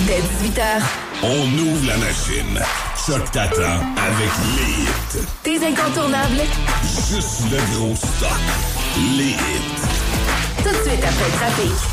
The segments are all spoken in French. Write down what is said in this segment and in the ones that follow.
Dès 18h. On ouvre la machine. Choc t'attend avec les hits. Tes incontournables. Juste le gros stock. Les hits. Tout de suite après le trafic.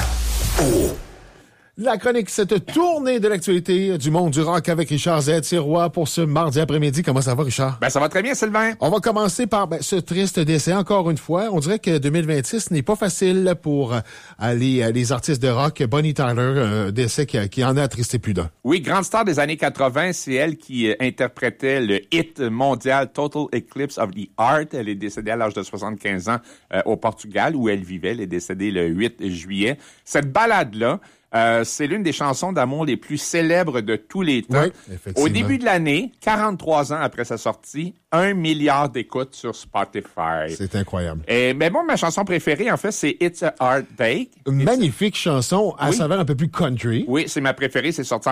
Oh! La chronique, cette tournée de l'actualité du monde du rock avec Richard Z. Sirois pour ce mardi après-midi. Comment ça va, Richard? Ben, ça va très bien, Sylvain. On va commencer par ce triste décès, encore une fois. On dirait que 2026 n'est pas facile pour les artistes de rock. Bonnie Tyler, décès qui en a attristé plus d'un. Oui, grande star des années 80, c'est elle qui interprétait le hit mondial Total Eclipse of the Heart. Elle est décédée à l'âge de 75 ans au Portugal, où elle vivait. Elle est décédée le 8 juillet. Cette balade-là, c'est l'une des chansons d'amour les plus célèbres de tous les temps. Oui, effectivement. Au début de l'année, 43 ans après sa sortie, 1 milliard d'écoutes sur Spotify. C'est incroyable. Mais bon, ma chanson préférée, en fait, c'est It's a Hard Day. Une magnifique chanson à Oui. saveur un peu plus country. Oui, c'est ma préférée. C'est sorti en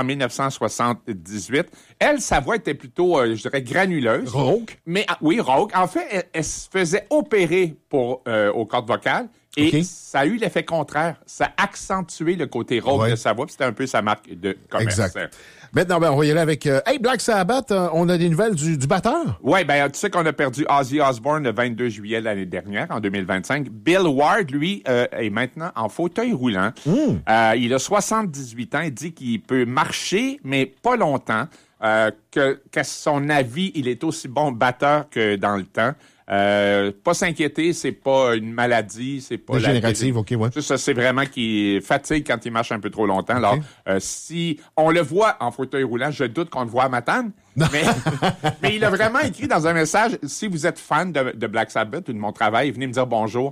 1978. Elle, sa voix était plutôt, je dirais, granuleuse. Rauque. Mais, oui, rauque. En fait, elle se faisait opérer aux cordes vocales. Et OK. ça a eu l'effet contraire. Ça a accentué le côté rauque Ouais. de sa voix. Puis c'était un peu sa marque de commerce. Exact. Maintenant, on va y aller avec Black Sabbath. On a des nouvelles du batteur? Oui, ben tu sais qu'on a perdu Ozzy Osbourne le 22 juillet l'année dernière, en 2025. Bill Ward, lui, est maintenant en fauteuil roulant. Il a 78 ans. Il dit qu'il peut marcher, mais pas longtemps. Qu'à son avis, il est aussi bon batteur que dans le temps. Pas s'inquiéter, c'est pas une maladie, c'est pas Dégénérative, OK, ouais. Ça, c'est vraiment qu'il fatigue quand il marche un peu trop longtemps. Alors, si on le voit en fauteuil roulant, je doute qu'on le voit à Matane, mais il a vraiment écrit dans un message, si vous êtes fan de Black Sabbath ou de mon travail, venez me dire bonjour.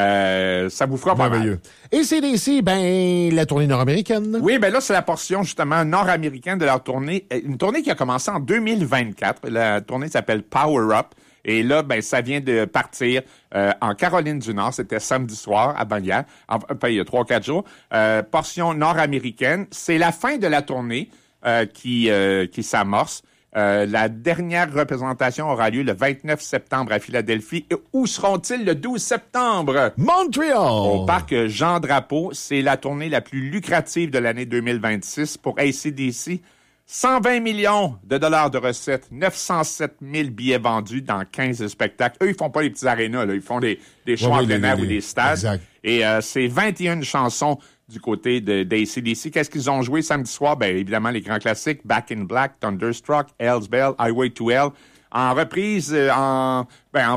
Ça vous fera pas mal. Merveilleux. Et CDC, la tournée nord-américaine. Oui, ben là, c'est la portion, justement, nord-américaine de leur tournée. Une tournée qui a commencé en 2024. La tournée s'appelle Power Up. Et là, ben, ça vient de partir en Caroline du Nord. C'était samedi soir à Bannière. Enfin, il y a 3-4 jours. Portion nord-américaine. C'est la fin de la tournée qui s'amorce. La dernière représentation aura lieu le 29 septembre à Philadelphie. Et où seront-ils le 12 septembre? Montréal! Au parc Jean Drapeau. C'est la tournée la plus lucrative de l'année 2026 pour AC/DC. 120 millions de dollars de recettes, 907 000 billets vendus dans 15 spectacles. Eux, ils font pas les petits arénas, là. Ils font des shows en plein air ou des stades. Exact. Et c'est 21 chansons du côté d'AC/DC. Qu'est-ce qu'ils ont joué samedi soir? Ben, évidemment, les grands classiques. Back in Black, Thunderstruck, Hell's Bell, Highway to Hell. En reprise, en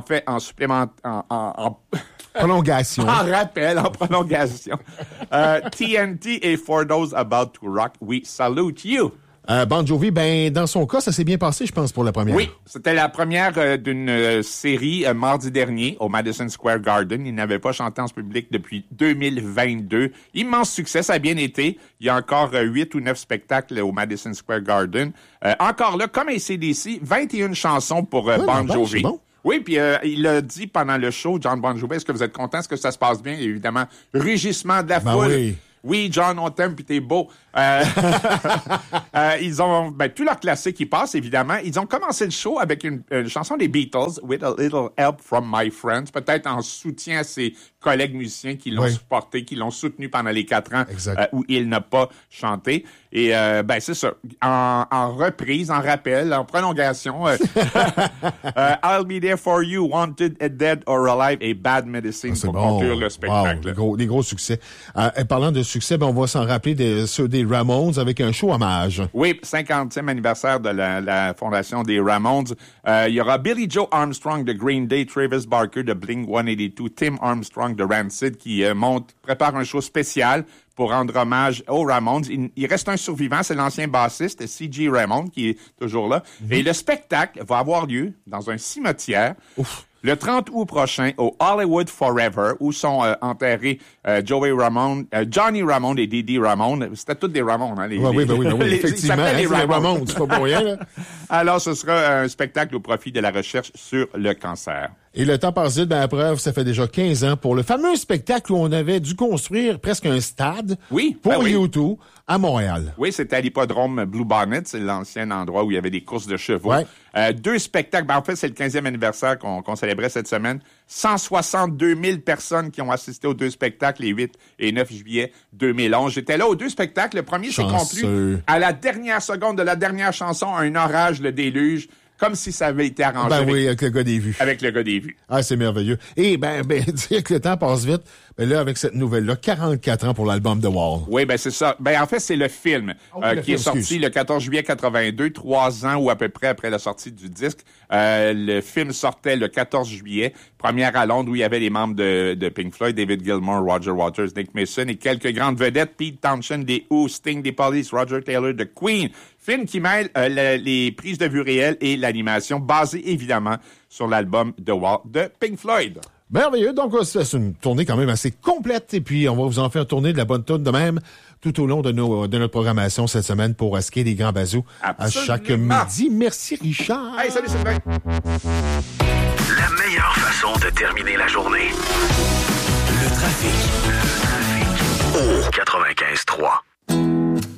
Prolongation. en rappel, en prolongation. TNT et For Those About to Rock, we salute you. Bon Jovi, dans son cas, ça s'est bien passé, je pense, pour la première. Oui, c'était la première d'une série mardi dernier au Madison Square Garden. Il n'avait pas chanté en public depuis 2022. Immense succès, ça a bien été. Il y a encore 8 ou 9 spectacles au Madison Square Garden. Encore là, comme AC/DC, 21 chansons pour Bon Jovi. Bon. Oui, puis il a dit pendant le show, John Bon Jovi, est-ce que vous êtes content? Est-ce que ça se passe bien? Évidemment, rugissement de la foule. Oui. Oui, John, on t'aime, puis t'es beau. Ils ont tous leurs classiques qui passent, évidemment. Ils ont commencé le show avec une chanson des Beatles, With a Little Help from My Friends, peut-être en soutien à ses collègues musiciens qui l'ont supporté, qui l'ont soutenu pendant les 4 ans où il n'a pas chanté. Et c'est ça. En reprise, en rappel, en prolongation, I'll Be There For You, Wanted, Dead or Alive et Bad Medicine pour conclure le spectacle. Wow, des gros succès. Parlant de succès, on va s'en rappeler ceux des Ramones avec un show hommage. Oui, 50e anniversaire de la fondation des Ramones. Il y aura Billy Joe Armstrong de Green Day, Travis Barker de Blink-182, Tim Armstrong de Rancid qui prépare un show spécial pour rendre hommage aux Ramones. Il reste un survivant, c'est l'ancien bassiste C.J. Ramone qui est toujours là. Et le spectacle va avoir lieu dans un cimetière. Le 30 août prochain, au Hollywood Forever, où sont enterrés Joey Ramone, Johnny Ramone et Didi Ramone. C'était tous des Ramones, hein? Oui, effectivement. Ils s'appelaient les Ramones, c'est pas pour rien, là. Alors, ce sera un spectacle au profit de la recherche sur le cancer. Et le temps passe vite, à preuve, ça fait déjà 15 ans pour le fameux spectacle où on avait dû construire presque un stade pour U2 à Montréal. Oui, c'était à l'hippodrome Blue Bonnet, c'est l'ancien endroit où il y avait des courses de chevaux. Ouais. 2 spectacles, en fait, c'est le 15e anniversaire qu'on célébrait cette semaine. 162 000 personnes qui ont assisté aux 2 spectacles les 8 et 9 juillet 2011. J'étais là aux 2 spectacles. Le premier s'est conclu à la dernière seconde de la dernière chanson, un orage, le déluge. Comme si ça avait été arrangé avec le gars des vues. Avec le gars des vues. Ah, c'est merveilleux. Et dire que le temps passe vite, là, avec cette nouvelle-là, 44 ans pour l'album The Wall. Oui, c'est ça. En fait, c'est le film qui est sorti le 14 juillet 82, 3 ans ou à peu près après la sortie du disque. Le film sortait le 14 juillet, première à Londres, où il y avait les membres de Pink Floyd, David Gilmour, Roger Waters, Nick Mason et quelques grandes vedettes, Pete Townshend des Who, Sting des Police, Roger Taylor de Queen. Film qui mêle les prises de vue réelles et l'animation, basée évidemment sur l'album The Wall de Pink Floyd. Merveilleux. Donc, c'est une tournée quand même assez complète. Et puis, on va vous en faire tourner de la bonne tonne de même tout au long de notre programmation cette semaine pour skier des grands bazous à chaque midi. Merci, Richard. Hey, salut, Sylvain. La meilleure façon de terminer la journée. Le trafic. Au 95.3.